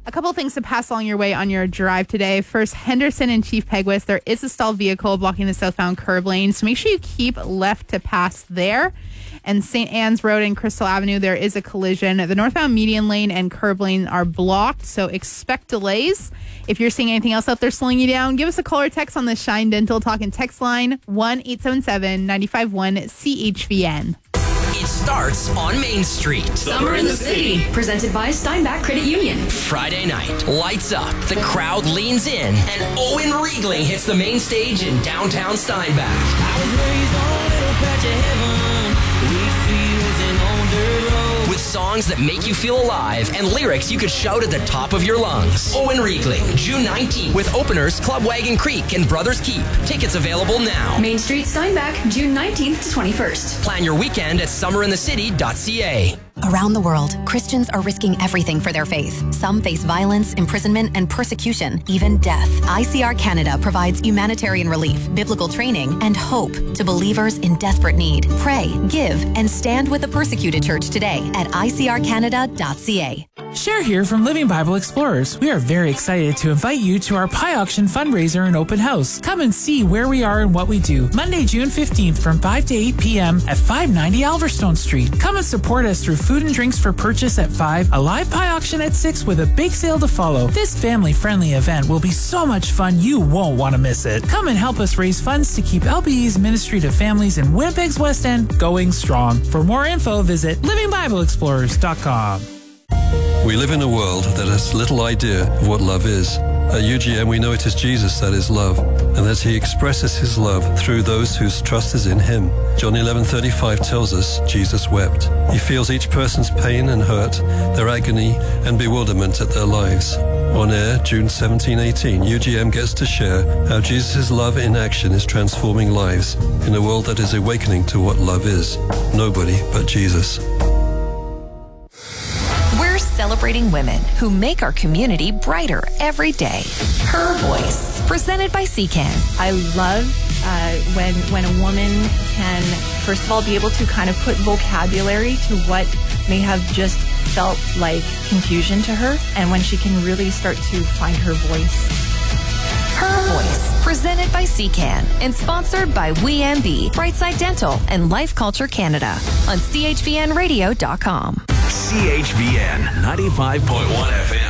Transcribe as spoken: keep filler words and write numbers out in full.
A couple things to pass along your way on your drive today. First, Henderson and Chief Peguis. There is a stalled vehicle blocking the southbound curb lane, so make sure you keep left to pass there. And Saint Anne's Road and Crystal Avenue, there is a collision. The northbound median lane and curb lane are blocked, so expect delays. If you're seeing anything else out there slowing you down, give us a call or text on the Shine Dental Talk and Text line one eight seven seven, nine five one, C H V N. It starts on Main Street. Summer in the City, presented by Steinbach Credit Union. Friday night, lights up, the crowd leans in, and Owen Riegling hits the main stage in downtown Steinbach. I was raised on a little patch of heaven, wheat fields and on dirt roads. With songs that make you feel alive and lyrics you could shout at the top of your lungs. Owen Riegling, June nineteenth, with openers Club Wagon Creek and Brothers Keep. Tickets available now. Main Street, Steinbach, June nineteenth to twenty-first. Plan your weekend at summer in the city dot c a. Around the world, Christians are risking everything for their faith. Some face violence, imprisonment, and persecution, even death. I C R Canada provides humanitarian relief, biblical training, and hope to believers in desperate need. Pray, give, and stand with the persecuted church today at I C R Canada dot c a. Cher here from Living Bible Explorers. We are very excited to invite you to our Pie Auction fundraiser and open house. Come and see where we are and what we do. Monday, June fifteenth from five to eight p.m. at five ninety Alverstone Street. Come and support us through food and drinks for purchase at five, a live pie auction at six with a big sale to follow. This family-friendly event will be so much fun you won't want to miss it. Come and help us raise funds to keep L B E's Ministry to Families in Winnipeg's West End going strong. For more info, visit living bible explorers dot com. We live in a world that has little idea of what love is. At U G M, we know it is Jesus that is love, and that he expresses his love through those whose trust is in him. John eleven thirty-five tells us Jesus wept. He feels each person's pain and hurt, their agony and bewilderment at their lives. On air, June seventeenth, eighteen, U G M gets to share how Jesus' love in action is transforming lives in a world that is awakening to what love is. Nobody but Jesus. We're celebrating women who make our community brighter every day. Her Voice, presented by C C A N. I love uh, when when a woman can, first of all, be able to kind of put vocabulary to what may have just felt like confusion to her, and when she can really start to find her voice. Her Voice, presented by C C A N and sponsored by W E M B, Brightside Dental, and Life Culture Canada on C H V N radio dot com. C H V N ninety-five point one F M.